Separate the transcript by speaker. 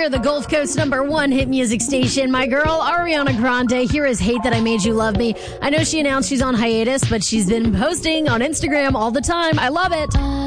Speaker 1: here, the Gulf Coast #1 hit music station. My girl, Ariana Grande. Here is Hate That I Made You Love Me. I know she announced she's on hiatus, but she's been posting on Instagram all the time. I love it.